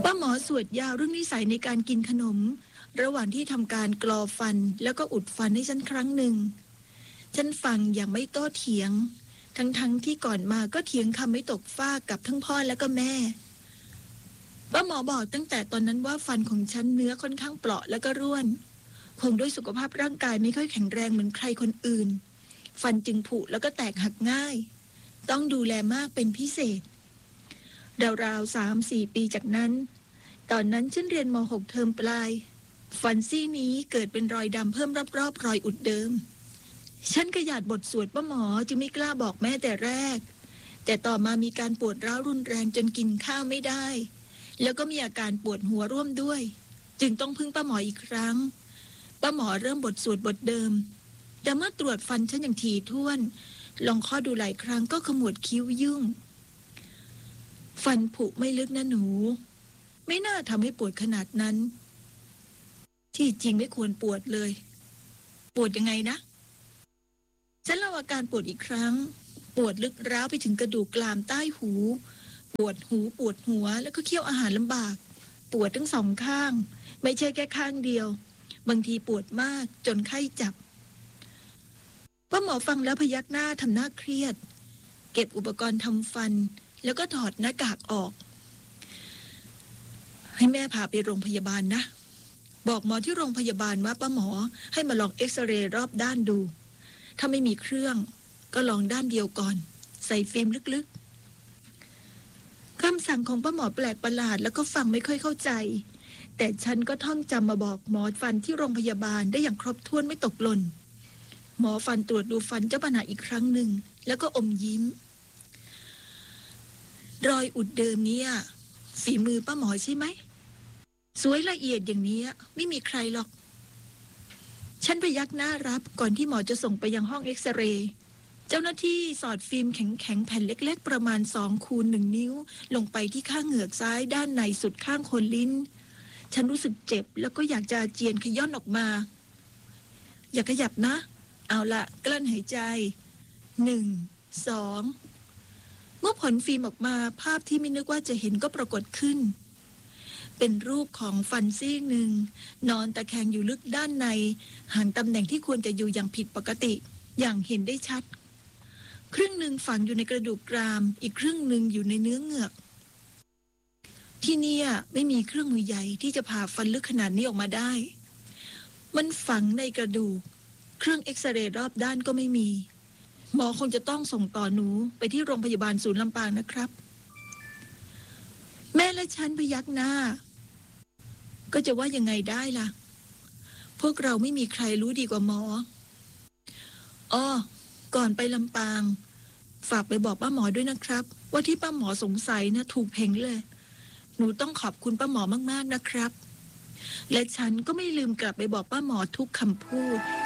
ป้าหมอสวดยาวเรื่องนิสัยในการกินขนมระหว่างที่ทำการกรอฟันแล้วก็อุดฟันให้ฉันครั้งหนึ่งฉันฟังอย่างไม่โต้เถียงทั้งที่ก่อนมาก็เถียงคำไม่ตกฟากกับทั้งพ่อและก็แม่ป้าหมอบอกตั้งแต่ตอนนั้นว่าฟันของฉันเนื้อค่อนข้างเปราะและก็ร่วนคงด้วยสุขภาพร่างกายไม่ค่อยแข็งแรงเหมือนใครคนอื่นฟันจึงผุแล้วก็แตกหักง่ายต้องดูแลมากเป็นพิเศษราวๆ3-4 ปีจากนั้นตอนนั้นฉันเรียนม.6 เทอมปลายฟันซี่นี้เกิดเป็นรอยดำเพิ่มรอบๆรอยอุดเดิมฉันขยาดบทสวดป้าหมอจึงไม่กล้าบอกแม่แต่แรกแต่ต่อมามีการปวดร้าวรุนแรงจนกินข้าวไม่ได้แล้วก็มีอาการปวดหัวร่วมด้วยจึงต้องพึ่งป้าหมออีกครั้งป้าหมอเริ่มบทสวดบทเดิมแต่เมื่อตรวจฟันฉันอย่างถี่ถ้วนลองข้อดูหลายครั้งก็ขมวดคิ้วยุ่งฟันผุไม่ลึกนะหนูไม่น่าทำให้ปวดขนาดนั้นที่จริงไม่ควรปวดเลยปวดยังไงนะฉันเล่าอาการปวดอีกครั้งปวดลึกร้าวไปถึงกระดูกกรามใต้หูปวดหูปวดหัวแล้วก็เคี้ยวอาหารลำบากปวดทั้งสองข้างไม่ใช่แค่ข้างเดียวบางทีปวดมากจนไข้จับป้าหมอฟังแล้วพยักหน้าทำหน้าเครียดเก็บอุปกรณ์ทำฟันแล้วก็ถอดหน้ากากออกให้แม่พาไปโรงพยาบาลนะบอกหมอที่โรงพยาบาลว่าป้าหมอให้มาลองเอ็กซเรย์รอบด้านดูถ้าไม่มีเครื่องก็ลองด้านเดียวก่อนใส่ฟิล์มลึกๆคำสั่งของป้าหมอแปลกประหลาดแล้วก็ฟังไม่ค่อยเข้าใจแต่ฉันก็ท่องจำมาบอกหมอฟันที่โรงพยาบาลได้อย่างครบถ้วนไม่ตกหล่นหมอฟันตรวจดูฟันเจ้าปัญหาอีกครั้งหนึ่งแล้วก็อมยิ้มรอยอุดเดิมเนี่ยฝีมือป้าหมอใช่ไหมสวยละเอียดอย่างนี้ไม่มีใครหรอกฉันพยักหน้ารับก่อนที่หมอจะส่งไปยังห้องเอ็กซเรย์เจ้าหน้าที่สอดฟิล์มแข็งๆแผ่นเล็กๆประมาณ2x1 นิ้วลงไปที่ข้างเหงือกซ้ายด้านในสุดข้างโคนลิ้นฉันรู้สึกเจ็บแล้วก็อยากจะอาเจียนขย้อนออกมาอย่าขยับนะเอาละกลั้นหายใจ1 2เมื่อผลฟิล์มออกมาภาพที่ไม่นึกว่าจะเห็นก็ปรากฏขึ้นเป็นรูปของฟันซี่หนึ่งนอนตะแคงอยู่ลึกด้านในห่างตำแหน่งที่ควรจะอยู่อย่างผิดปกติอย่างเห็นได้ชัดครึ่งหนึ่งฝังอยู่ในกระดูกกรามอีกครึ่งหนึ่งอยู่ในเนื้อเหงือกที่เนี่ยไม่มีเครื่องมือใหญ่ที่จะผ่าฟันลึกขนาดนี้ออกมาได้มันฝังในกระดูกเครื่องเอ็กซเรย์รอบด้านก็ไม่มีหมอคงจะต้องส่งต่อหนูไปที่โรงพยาบาลศูนย์ลำปางนะครับแม่และฉันพยักหน้าก็จะว่ายังไงได้ล่ะพวกเราไม่มีใครรู้ดีกว่าหมอก่อนไปลำปางฝากไปบอกป้าหมอด้วยนะครับว่าที่ป้าหมอสงสัยนะถูกเพ่งเลยหนูต้องขอบคุณป้าหมอมากๆนะครับและฉันก็ไม่ลืมกลับไปบอกป้าหมอทุกคำพูด